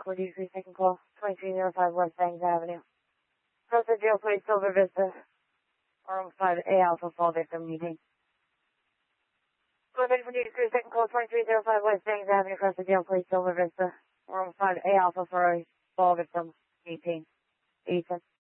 for decrease second call, 2305 West Bangs Avenue. Process jail place Silver Vista, room 5A Alpha Fall Victim meeting. Go ahead for decrease second call, 2305 West Bangs Avenue, across the jail place Silver Vista, room 5A Alpha for a Fall Victim meeting. Ethan.